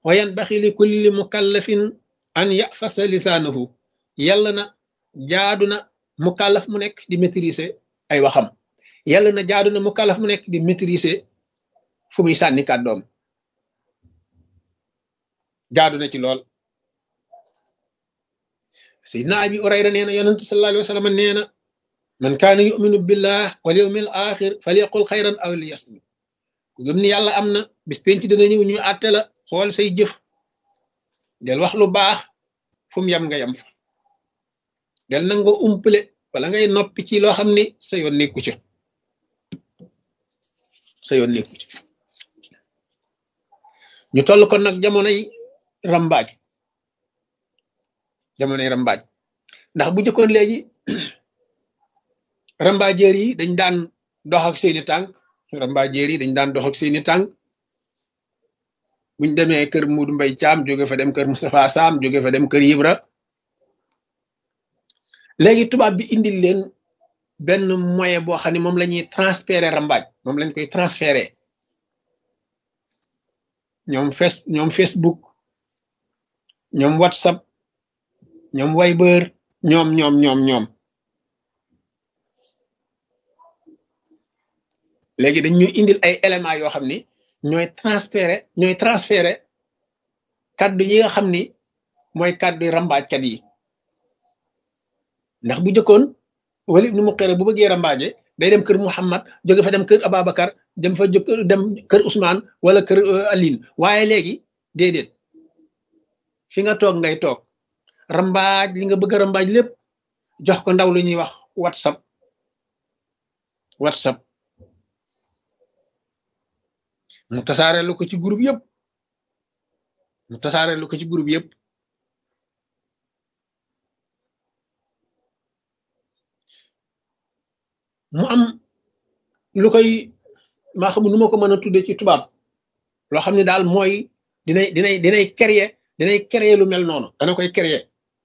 wa yanbaxi li kulli mukallafin an yafasa lisaanahu yàlla na jaadu na mukallaf mu nekk di maîtriser ay waxam yàlla na jaadu na mukallaf mu nekk di maîtriser fu muy sànni kàddoom jaadu na ci lool sayyidina abi urayra nee na yonent sallallahu alayhi wa sallam nee na man kaana yuminu billah wal yawmil axir falyaqul xayran aw liyasmut ku gëm ni yàlla am na bis penc dana ñëw ñu àtte la xool say jëf del wax lu baax fu mu yem nga yem fa del nanga umpale wala ngay noppi ci loo xam ni sa yoon nekku ci sa yoon nekku ci ñu toll kon nag jamonoy rambaaj ndax bu jëkkoon léegi rambaajeer yi dañ daan dox ak seeni tànk buñ demee kër Muudu Mbay Caam jóge fa dem kër Moustapha Sam jóge fa dem kër Ibra léegi tubaab bi indil leen benn moyen boo xam ne moom la ñuy transférer rambaaj moom lañ koy transférer ñoom Facebook ñoom WhatsApp ñoom Viber ñoom léegi dañ ñuy indil ay éléments yoo xam ni ñooy transférer kaddu yi nga xam ni mooy kaddu rambaajkat yi ndax bu jëkkoon Walid ibn Mughira bu bëggee rambaaje day dem kër Muhammad jóge fa dem kër Ababacar dem kër Ousmane wala kër Aline waaye léegi déedéet fi nga toog ngay toog rambaaj li nga bëgg a rambaaj lépp jox ko ndaw lu ñuy wax WhatsApp mu tasaareelu ko ci groupe yëpp mu am lu koy maa xam nu ma ko mën a tudde ci tubaab loo xam ne daal mooy dinay créer lu mel noonu dana koy créer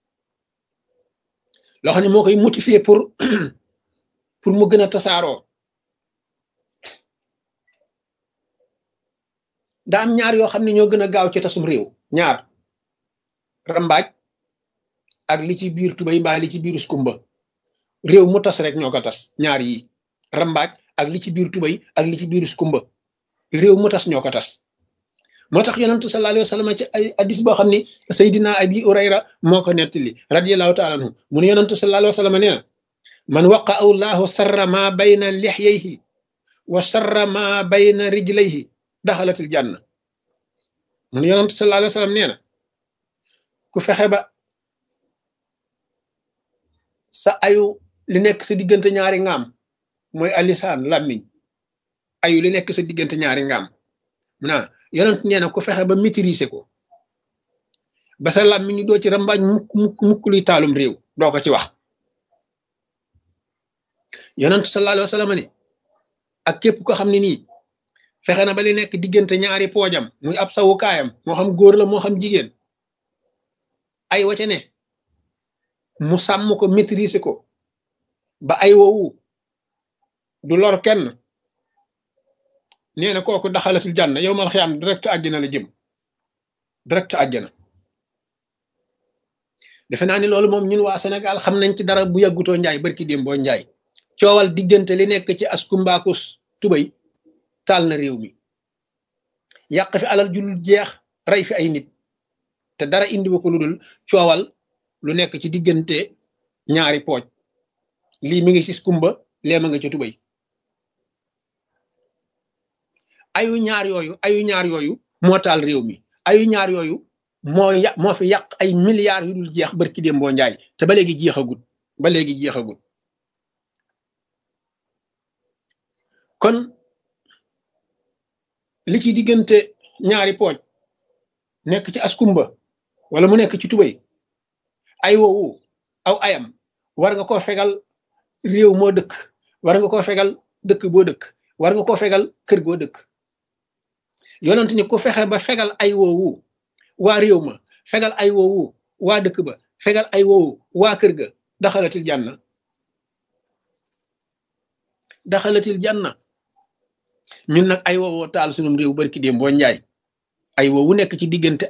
loo xam ne moo koy motiver pour mu gën a tasaaroo daa am ñaar yoo xam ne ñoo gën a gaaw ci tasum réew ñaar rambaaj ak li ci biir tubay mbaa li ci biir skumba réew mu tas rek ñoo ko tas ñaar yi rambaaj ak li ci biir tubay ak li ci biir skumba réew mu tas ñoo ko tas moo tax yonentu sallallahu alayhi wa sallam ci ay hadis boo xam ni Seydina Abi Urayra moo ko nettali radiyallahu taala anhu mu ne yonentu sallallahu alayhi wa sallam nee na man waqa'ahu llahu sarra ma bayna lihyayhi wa sarra ma bayna rijlayhi daxalatil janna mu ne yonentu sallallahu alayhi wa sallam nee na ku fexe ba sa ayu li nekk sa diggante ñaari ngaam mooy alisaan làmmiñ ayu li nekk sa diggante ñaari ngaam yonent nee na ku fexe ba maîtriser ko ba sa làmmiñ ñu doo ci rambaaj mukk luy taalum réew doo ko ci wax yonent sallallahu alayhi wa sallam ni ak képp ko xam ne nii fexe na ba li nekk diggante ñaari poojam muy ab sawukaayam moo xam góor la moo xam jigéen ay waca ne mu sàmm ko maîtriser ko ba ay woowu du lor kenn nee na kooku daxalatul janna yow mal xiyaam direct àjjana la jëm direct àjjana defe naa ni loolu moom ñun waa Sénégal xam nañ ci dara bu yàggutoo njaay barki démboo njaay coowal diggante li nekk ci askumbaakus tubay taal na réew mi yàq fi alal ju dul jeex rey fi ay nit te dara indiwu ko lu dul coowal lu nekk ci diggante ñaari pooj lii mi ngi ci skumba lee ma nga ci tubay ayu ñaar yooyu moo taal réew mi ayu ñaar yooyu moo fi yàq ay milliards yu dul jeex barki démboo njaay te ba léegi jeexagul kon li ci diggante ñaari pooj nekk ci askumba wala mu nekk ci tubay ay woowu aw ayam war nga koo fegal réew moo dëkk war nga koo fegal dëkk boo dëkk war nga koo fegal kër goo dëkk yonent ni ku fexe ba fegal ay woowu waa réew ma fegal ay woowu waa dëkk ba fegal ay woowu waa kër ga daxalatil janna ñun nag ay woowoo taal sunum réew barki déem boo njaay ay woowu nekk ci diggante